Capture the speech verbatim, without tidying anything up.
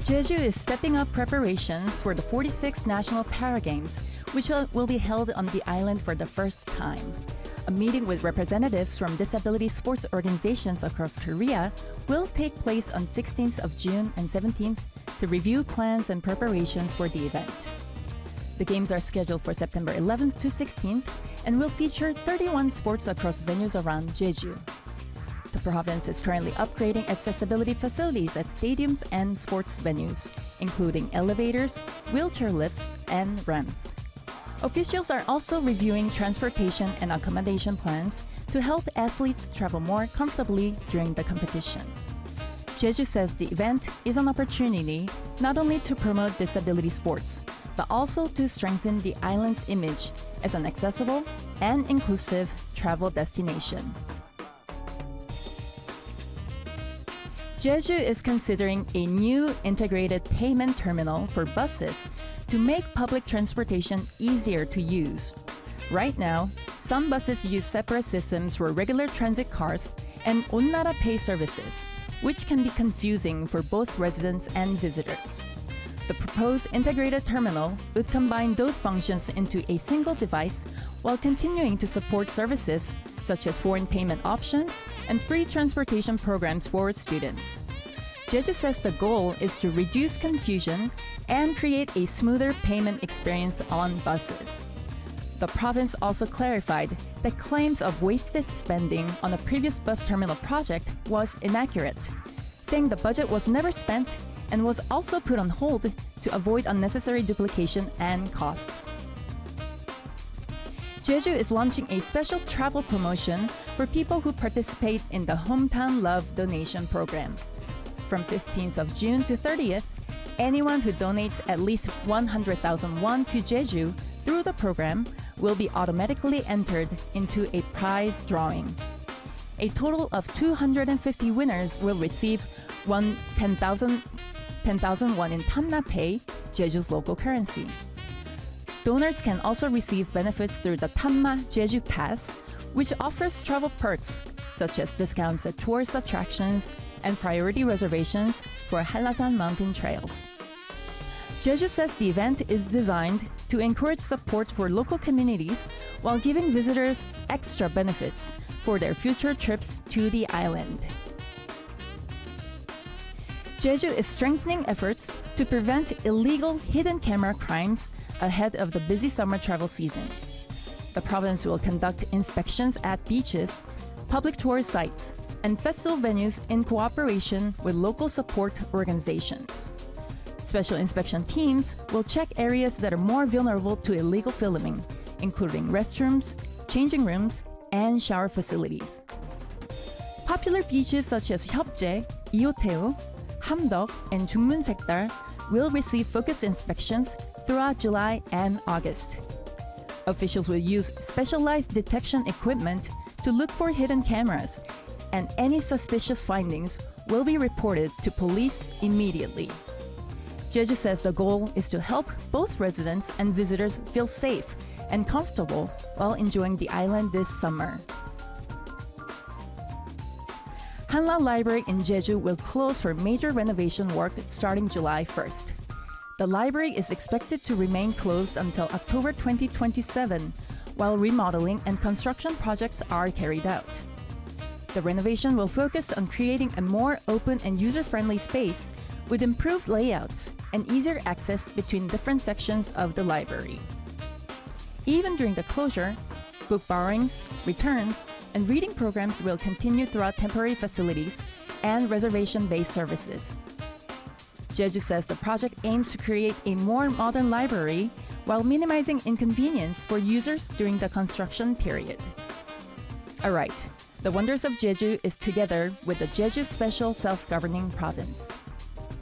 Jeju is stepping up preparations for the forty-sixth National Paragames, which will be held on the island for the first time. A meeting with representatives from disability sports organizations across Korea will take place on sixteenth of June and seventeenth to review plans and preparations for the event. The games are scheduled for September eleventh to sixteenth and will feature thirty-one sports across venues around Jeju. The province is currently upgrading accessibility facilities at stadiums and sports venues, including elevators, wheelchair lifts, and ramps. Officials are also reviewing transportation and accommodation plans to help athletes travel more comfortably during the competition. Jeju says the event is an opportunity not only to promote disability sports, but also to strengthen the island's image as an accessible and inclusive travel destination. Jeju is considering a new integrated payment terminal for buses to make public transportation easier to use. Right now, some buses use separate systems for regular transit cars and Onnara Pay services, which can be confusing for both residents and visitors. The proposed integrated terminal would combine those functions into a single device while continuing to support services such as foreign payment options and free transportation programs for students. Jeju says the goal is to reduce confusion and create a smoother payment experience on buses. The province also clarified that claims of wasted spending on a previous bus terminal project was inaccurate, saying the budget was never spent and was also put on hold to avoid unnecessary duplication and costs. Jeju is launching a special travel promotion for people who participate in the Hometown Love Donation Program. From fifteenth of June to thirtieth, anyone who donates at least one hundred thousand won to Jeju through the program will be automatically entered into a prize drawing. A total of two hundred fifty winners will receive one ten thousand won in Tanna Pay, Jeju's local currency. Donors can also receive benefits through the Tanma Jeju Pass, which offers travel perks such as discounts at tourist attractions and priority reservations for Hallasan mountain trails. Jeju says the event is designed to encourage support for local communities while giving visitors extra benefits for their future trips to the island. Jeju is strengthening efforts to prevent illegal hidden camera crimes ahead of the busy summer travel season. The province will conduct inspections at beaches, public tourist sites, and festival venues in cooperation with local support organizations. Special inspection teams will check areas that are more vulnerable to illegal filming, including restrooms, changing rooms, and shower facilities. Popular beaches such as Hyopje, Ioteo, Hamdeok, and Jungmunsekdal will receive focused inspections throughout July and August. Officials will use specialized detection equipment to look for hidden cameras, and any suspicious findings will be reported to police immediately. Jeju says the goal is to help both residents and visitors feel safe and comfortable while enjoying the island this summer. Hanla Library in Jeju will close for major renovation work starting July first. The library is expected to remain closed until October twenty twenty-seven, while remodeling and construction projects are carried out. The renovation will focus on creating a more open and user-friendly space with improved layouts and easier access between different sections of the library. Even during the closure, book borrowings, returns, and reading programs will continue throughout temporary facilities and reservation-based services. Jeju says the project aims to create a more modern library while minimizing inconvenience for users during the construction period. Alright, the wonders of Jeju is together with the Jeju Special Self-Governing Province.